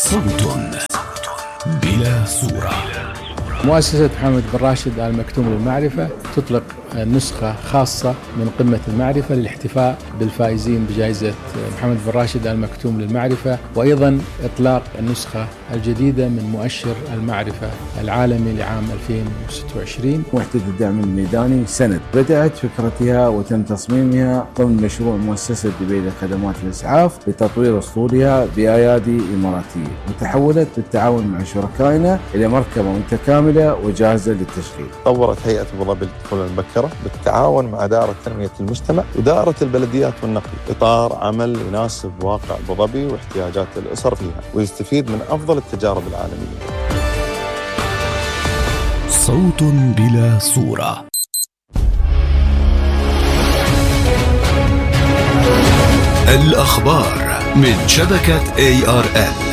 صوت بلا صورة. مؤسسة محمد بن راشد آل مكتوم للمعرفة تطلق نسخة خاصة من قمة المعرفة للاحتفاء بالفائزين بجائزة محمد بن راشد آل مكتوم للمعرفة، وأيضا إطلاق النسخة الجديدة من مؤشر المعرفة العالمي لعام 2026. وحدة الدعم الميداني سند بدأت فكرتها وتم تصميمها ضمن مشروع مؤسسة دبي لخدمات الإسعاف لتطوير أسطولها بأيادي إماراتية، وتحولت بالتعاون مع شركائنا إلى مركبة متكاملة وجاهزة للتشغيل. طورت هيئة أبو ظبي للطفولة المبكرة بالتعاون مع دائرة تنمية المجتمع ودائرة البلديات والنقل إطار عمل يناسب واقع أبو ظبي واحتياجات الأسر فيها ويستفيد من أفضل التجارب العالمية. صوت بلا صورة. الأخبار من شبكة ARN.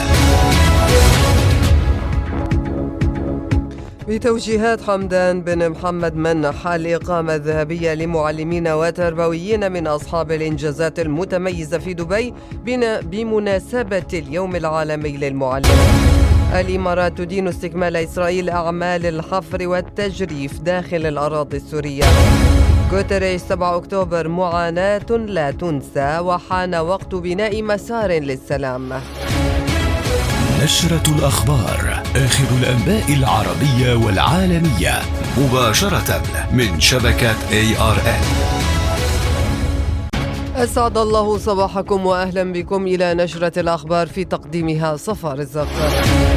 بتوجيهات حمدان بن محمد منح الإقامة الذهبية لمعلمين وتربويين من أصحاب الإنجازات المتميزة في دبي بمناسبة اليوم العالمي للمعلم. الإمارات تدين استكمال إسرائيل أعمال الحفر والتجريف داخل الأراضي السورية. غوتيريش 7 أكتوبر معاناة لا تنسى وحان وقت بناء مسار للسلام. نشرة الأخبار، آخر الأنباء العربية والعالمية مباشرة من شبكة ARN. أسعد الله صباحكم وأهلا بكم إلى نشرة الأخبار في تقديمها صفار الزقر.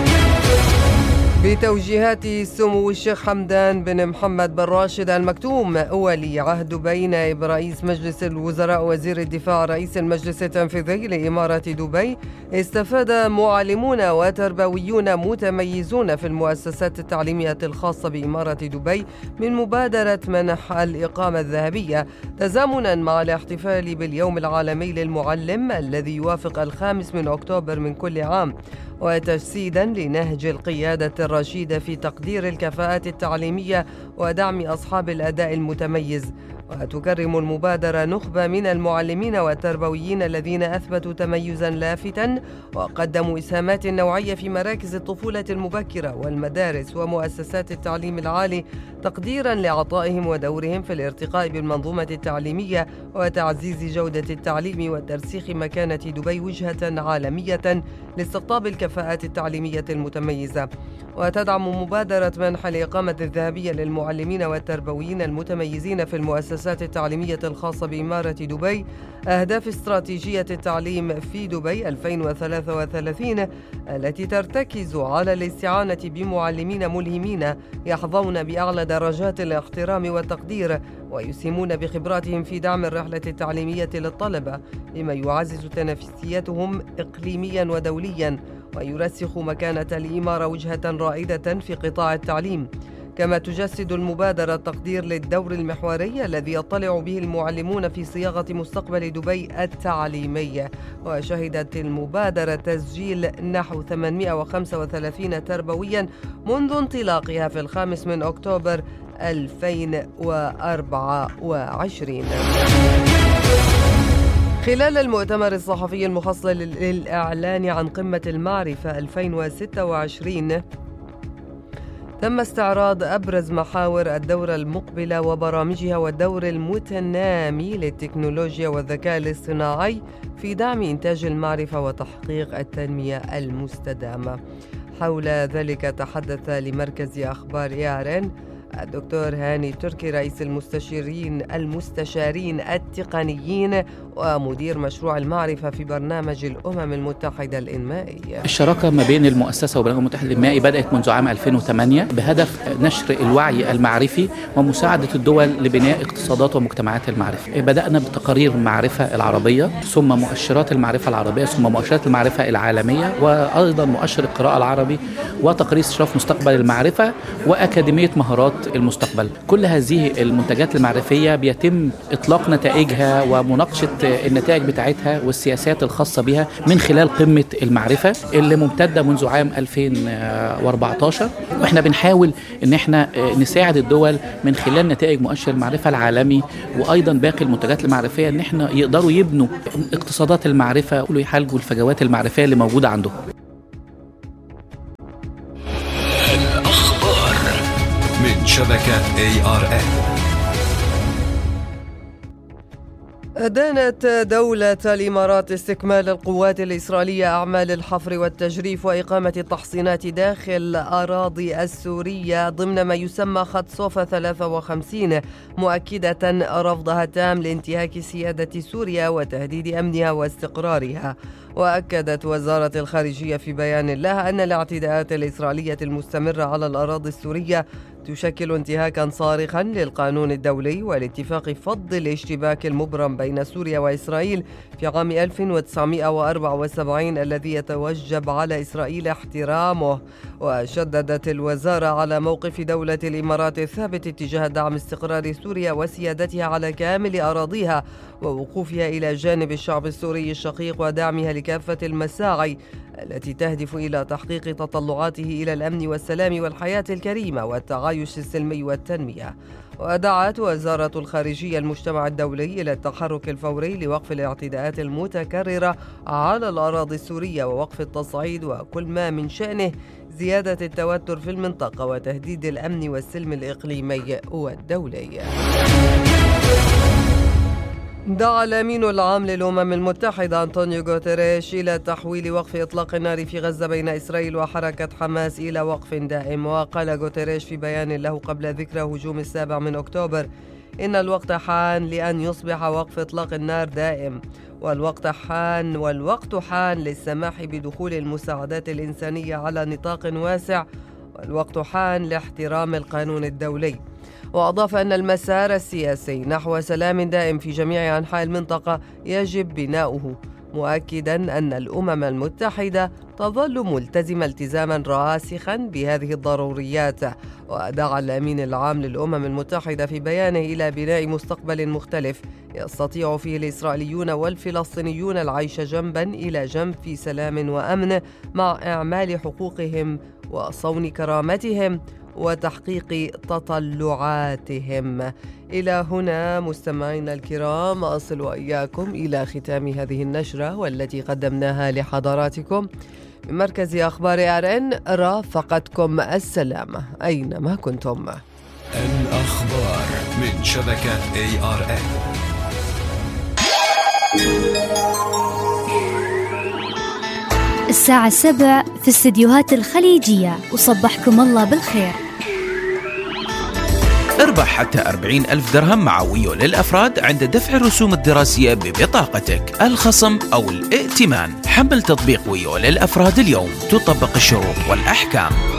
بتوجيهات سمو الشيخ حمدان بن محمد بن راشد آل مكتوم ولي عهد دبي نائب رئيس مجلس الوزراء وزير الدفاع رئيس المجلس التنفيذي لإمارة دبي، استفاد معلمون وتربويون متميزون في المؤسسات التعليمية الخاصة بإمارة دبي من مبادرة منح الإقامة الذهبية تزامنا مع الاحتفال باليوم العالمي للمعلم الذي يوافق 5 أكتوبر من كل عام، وتجسيدا لنهج القيادة الرشيدة في تقدير الكفاءات التعليمية ودعم أصحاب الأداء المتميز. وتكرم المبادرة نخبة من المعلمين والتربويين الذين أثبتوا تميزا لافتا وقدموا إسهامات نوعية في مراكز الطفولة المبكرة والمدارس ومؤسسات التعليم العالي، تقديرا لعطائهم ودورهم في الارتقاء بالمنظومة التعليمية وتعزيز جودة التعليم وترسيخ مكانة دبي وجهة عالمية لاستقطاب الكفاءات التعليمية المتميزة. وتدعم مبادرة منح الإقامة الذهبية للمعلمين والتربويين المتميزين في المؤسسات التعليمية الخاصة بإمارة دبي أهداف استراتيجية التعليم في دبي 2033 التي ترتكز على الاستعانة بمعلمين ملهمين يحظون بأعلى درجات الاحترام والتقدير ويسهمون بخبراتهم في دعم الرحلة التعليمية للطلبة، مما يعزز تنافسيتهم إقليميا ودوليا ويرسخ مكانة الإمارة وجهة رائدة في قطاع التعليم. كما تجسد المبادرة التقدير للدور المحوري الذي يطلع به المعلمون في صياغة مستقبل دبي التعليمي. وشهدت المبادرة تسجيل نحو 835 تربويا منذ انطلاقها في 5 أكتوبر 2024. خلال المؤتمر الصحفي المخصص للإعلان عن قمة المعرفة 2026 تم استعراض أبرز محاور الدورة المقبلة وبرامجها والدور المتنامي للتكنولوجيا والذكاء الاصطناعي في دعم إنتاج المعرفة وتحقيق التنمية المستدامة. حول ذلك تحدث لمركز أخبار ARN الدكتور هاني تركي رئيس المستشارين التقنيين ومدير مشروع المعرفة في برنامج الأمم المتحدة الإنمائي. الشراكة ما بين المؤسسة وبرنامج الأمم المتحدة الإنمائي بدأت منذ عام 2008 بهدف نشر الوعي المعرفي ومساعدة الدول لبناء اقتصادات ومجتمعات المعرفة. بدأنا بتقارير المعرفة العربية ثم مؤشرات المعرفة العربية ثم مؤشرات المعرفة العالمية وأيضا مؤشر القراءة العربي وتقرير استشراف مستقبل المعرفة وأكاديمية مهارات المستقبل. كل هذه المنتجات المعرفية بيتم إطلاق نتائجها ومناقشة النتائج بتاعتها والسياسات الخاصة بها من خلال قمة المعرفة اللي ممتدة منذ عام 2014، واحنا بنحاول ان احنا نساعد الدول من خلال نتائج مؤشر المعرفة العالمي وايضا باقي المنتجات المعرفية ان احنا يقدروا يبنوا اقتصادات المعرفة ويحالجوا الفجوات المعرفية اللي موجودة عندهم. شبكة ARN. أدانت دولة الإمارات استكمال القوات الإسرائيلية أعمال الحفر والتجريف وإقامة التحصينات داخل أراضي السورية ضمن ما يسمى خط صوفا 53، مؤكدة رفضها التام لانتهاك سيادة سوريا وتهديد أمنها واستقرارها. وأكدت وزارة الخارجية في بيان لها أن الاعتداءات الإسرائيلية المستمرة على الأراضي السورية تشكل انتهاكا صارخا للقانون الدولي والاتفاق فض الاشتباك المبرم بين سوريا وإسرائيل في عام 1974 الذي يتوجب على إسرائيل احترامه. وشددت الوزارة على موقف دولة الإمارات الثابت اتجاه دعم استقرار سوريا وسيادتها على كامل أراضيها ووقوفها إلى جانب الشعب السوري الشقيق ودعمها لكافة المساعي التي تهدف إلى تحقيق تطلعاته إلى الأمن والسلام والحياة الكريمة والتعايش السلمي والتنمية. ودعت وزارة الخارجية المجتمع الدولي إلى التحرك الفوري لوقف الاعتداءات المتكررة على الأراضي السورية ووقف التصعيد وكل ما من شأنه زيادة التوتر في المنطقة وتهديد الأمن والسلم الإقليمي والدولي. دعا الأمين العام للأمم المتحدة أنطونيو غوتيريش إلى تحويل وقف إطلاق النار في غزة بين إسرائيل وحركة حماس إلى وقف دائم. وقال غوتيريش في بيان له قبل ذكرى هجوم 7 أكتوبر إن الوقت حان لأن يصبح وقف إطلاق النار دائم، والوقت حان للسماح بدخول المساعدات الإنسانية على نطاق واسع، والوقت حان لاحترام القانون الدولي. وأضاف أن المسار السياسي نحو سلام دائم في جميع أنحاء المنطقة يجب بناؤه، مؤكدا أن الأمم المتحدة تظل ملتزمة التزاما راسخا بهذه الضروريات. ودعا الأمين العام للأمم المتحدة في بيانه إلى بناء مستقبل مختلف يستطيع فيه الإسرائيليون والفلسطينيون العيش جنبا إلى جنب في سلام وأمن مع إعمال حقوقهم وصون كرامتهم وتحقيق تطلعاتهم. إلى هنا مستمعينا الكرام أصل وإياكم إلى ختام هذه النشرة والتي قدمناها لحضراتكم من مركز أخبار ARN. رافقتكم السلامة أينما كنتم. الأخبار من شبكة ARN. الساعة 7 في استديوهات الخليجية، وصبحكم الله بالخير. اربح حتى 40,000 درهم مع ويو للأفراد عند دفع الرسوم الدراسية ببطاقتك، الخصم أو الائتمان. حمل تطبيق ويو للأفراد اليوم، تطبق الشروط والأحكام.